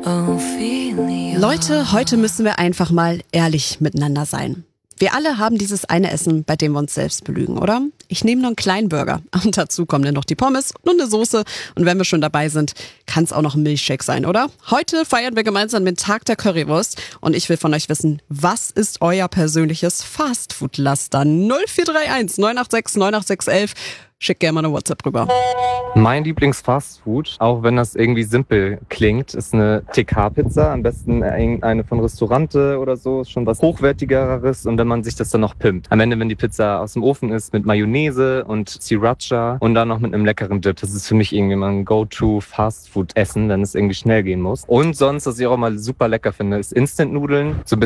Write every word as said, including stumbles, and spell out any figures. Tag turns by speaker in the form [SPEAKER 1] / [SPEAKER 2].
[SPEAKER 1] Leute, heute müssen wir einfach mal ehrlich miteinander sein. Wir alle haben dieses eine Essen, bei dem wir uns selbst belügen, oder? Ich nehme nur einen kleinen Burger. Und dazu kommen dann noch die Pommes und eine Soße. Und wenn wir schon dabei sind, kann es auch noch ein Milchshake sein, oder? Heute feiern wir gemeinsam den Tag der Currywurst. Und ich will von euch wissen, was ist euer persönliches Fastfood-Laster? null vier drei eins neun acht sechs neun acht sechs eins. Schick gerne mal eine WhatsApp rüber.
[SPEAKER 2] Mein Lieblingsfastfood, auch wenn das irgendwie simpel klingt, ist eine T K-Pizza. Am besten eine von Restaurante oder so, ist schon was Hochwertigeres. Und wenn man sich das dann noch pimpt. Am Ende, wenn die Pizza aus dem Ofen ist, mit Mayonnaise und Sriracha und dann noch mit einem leckeren Dip. Das ist für mich irgendwie mein Go-To-Fastfood-Essen, wenn es irgendwie schnell gehen muss. Und sonst, was ich auch mal super lecker finde, ist Instant-Nudeln. So ein